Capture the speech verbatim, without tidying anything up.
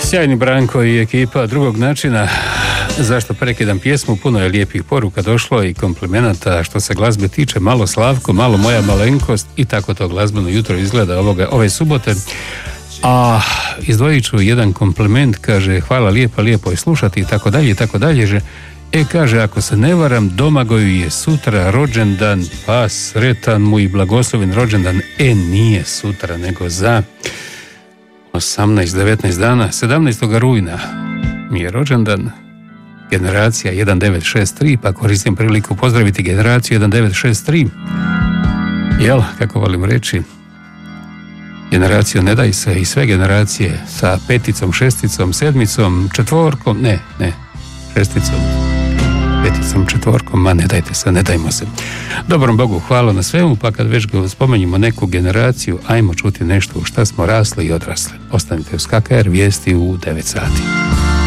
Sjajni Branko i ekipa Drugog načina. Zašto prekidam pjesmu? Puno je lijepih poruka došlo i komplimenata što se glazbe tiče. Malo Slavko, malo moja malenkost i tako to glazbeno jutro izgleda ovoga, ove subote. A izdvojit ću jedan kompliment, kaže hvala lijepa, lijepo je slušati i tako dalje i tako dalje. Že, e kaže, ako se ne varam, Domagoju je sutra rođendan, pa sretan mu i blagoslovin rođendan. E nije sutra, nego za osamnaest devetnaest dana, sedamnaestog rujna mi je rođendan. Generacija jedan devet šest tri, pa koristim priliku pozdraviti generaciju jedan devet šest tri. Jel, kako volim reći, generaciju ne daj se i sve generacije sa peticom, šesticom, sedmicom, četvorkom, ne, ne, šesticom, peticom, četvorkom, ma ne dajte se, ne dajmo se. Dobrom Bogu hvala na svemu, pa kad već spomenjimo neku generaciju, ajmo čuti nešto u šta smo rasli i odrasli. Ostanite uz K K R vijesti u devet sati.